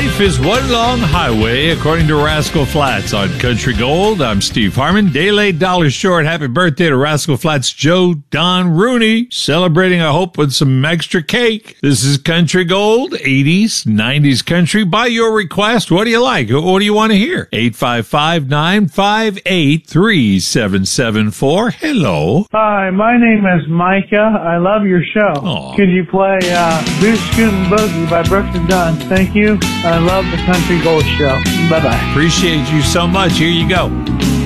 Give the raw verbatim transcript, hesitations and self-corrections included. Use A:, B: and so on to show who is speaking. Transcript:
A: Life is one long highway, according to Rascal Flatts on Country Gold. I'm Steve Harmon. Day late, dollar short. Happy birthday to Rascal Flatts Joe Don Rooney. Celebrating, I hope, with some extra cake. This is Country Gold, eighties, nineties country. By your request, what do you like? What do you want to hear? eight five five, nine five eight, three seven seven four. Hello.
B: Hi, my name is Micah. I love your show.
A: Aw.
B: Could you play uh, Boots, Scoot, and Boogie by Brooks and Dunn? Thank you. I love the Country Gold Show. Bye-bye.
A: Appreciate you so much. Here you go.